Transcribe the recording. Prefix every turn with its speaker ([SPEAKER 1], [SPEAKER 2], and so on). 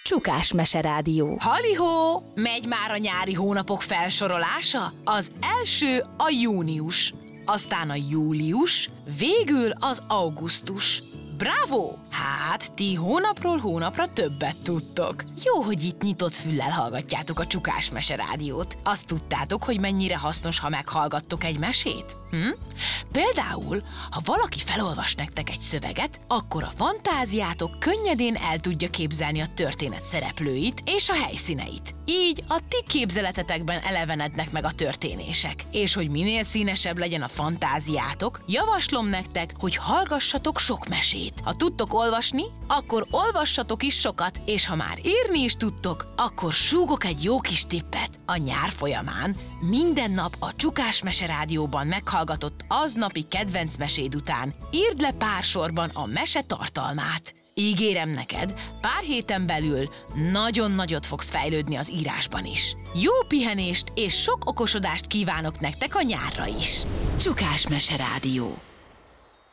[SPEAKER 1] Csukás Meserádió.
[SPEAKER 2] Halihó! Megy már a nyári hónapok felsorolása? Az első a június, aztán a július, végül az augusztus. Bravo! Hát, ti hónapról hónapra többet tudtok. Jó, hogy itt nyitott füllel hallgatjátok a Csukás Meserádiót. Azt tudtátok, hogy mennyire hasznos, ha meghallgattok egy mesét? Például, ha valaki felolvas nektek egy szöveget, akkor a fantáziátok könnyedén el tudja képzelni a történet szereplőit és a helyszíneit. Így a ti képzeletetekben elevenednek meg a történések. És hogy minél színesebb legyen a fantáziátok, javaslom nektek, hogy hallgassatok sok mesét. Ha tudtok olvasni, akkor olvassatok is sokat, és ha már írni is tudtok, akkor súgok egy jó kis tippet. A nyár folyamán minden nap a Csukás Meserádióban meghallgatott aznapi kedvenc meséd után írd le pár sorban a mese tartalmát. Ígérem neked, pár héten belül nagyon nagyot fogsz fejlődni az írásban is. Jó pihenést és sok okosodást kívánok nektek a nyárra is. Csukás Meserádió.